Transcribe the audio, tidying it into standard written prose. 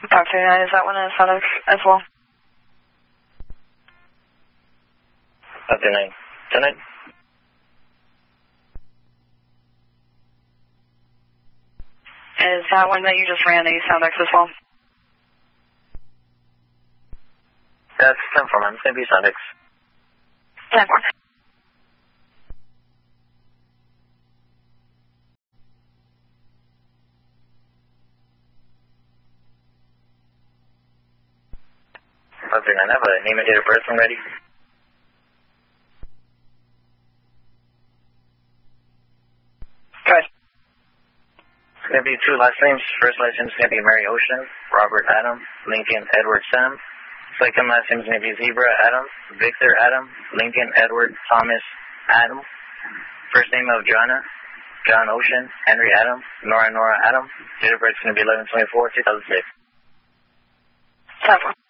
Okay, is that one in FedEx as well? Okay, 9. Tonight? Is that one that you just ran a FedEx as well? That's 10 for man. It's going to be FedEx. 10 for. Okay, 9. I have a name and date of birth. I'm ready. Good. It's going to be 2 last names. First last name is going to be Mary Ocean, Robert Adam, Lincoln Edward Sam. Second last name is going to be Zebra Adam, Victor Adam, Lincoln Edward Thomas Adam. First name of Joanna, John Ocean, Henry Adam, Nora Adam. Date of birth is going to be 11/24/2006. 10 for.